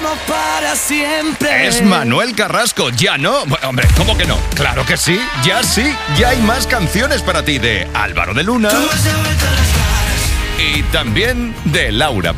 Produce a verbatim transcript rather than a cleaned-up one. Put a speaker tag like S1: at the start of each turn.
S1: para siempre.
S2: Es Manuel Carrasco, ¿ya no? Bueno, hombre, ¿cómo que no? Claro que sí, ya sí, ya hay más canciones para ti de Álvaro de Luna y también de Laura